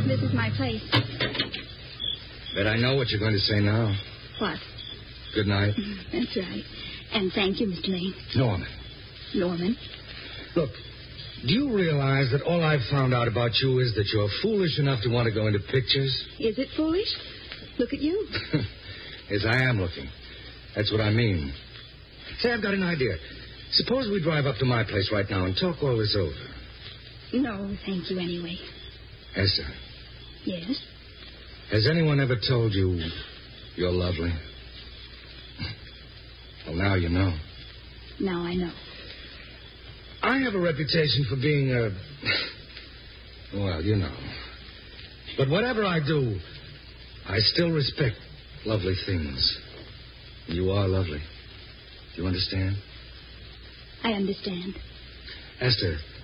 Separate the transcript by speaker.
Speaker 1: This is my place.
Speaker 2: Bet I know what you're going to say now.
Speaker 1: What?
Speaker 2: Good night.
Speaker 1: That's right. And thank you, Mr. Lane.
Speaker 2: Norman.
Speaker 1: Norman?
Speaker 2: Look, do you realize that all I've found out about you is that you're foolish enough to want to go into pictures?
Speaker 1: Is it foolish? Look at you.
Speaker 2: Yes, I am looking. That's what I mean. Say, I've got an idea. Suppose we drive up to my place right now and talk all this over.
Speaker 1: No, thank you anyway.
Speaker 2: Esther.
Speaker 1: Yes?
Speaker 2: Has anyone ever told you you're lovely? Well, now you know.
Speaker 1: Now I know.
Speaker 2: I have a reputation for being well, you know. But whatever I do, I still respect lovely things. You are lovely. Do you understand?
Speaker 1: I understand.
Speaker 2: Esther,